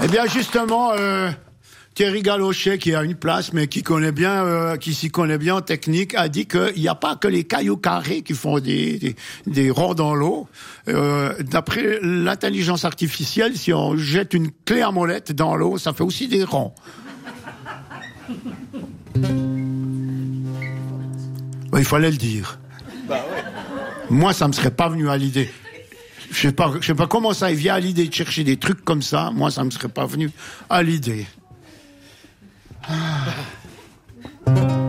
Eh bien, justement, Thierry Galochet, qui a une place, mais qui connaît bien, qui s'y connaît bien en technique, a dit qu'il n'y a pas que les cailloux carrés qui font des ronds dans l'eau. D'après l'intelligence artificielle, si on jette une clé à molette dans l'eau, ça fait aussi des ronds. Il fallait le dire. Bah ouais. Moi, ça me serait pas venu à l'idée. Je sais pas comment ça vient à l'idée de chercher des trucs comme ça. Moi, ça me serait pas venu à l'idée. Ah.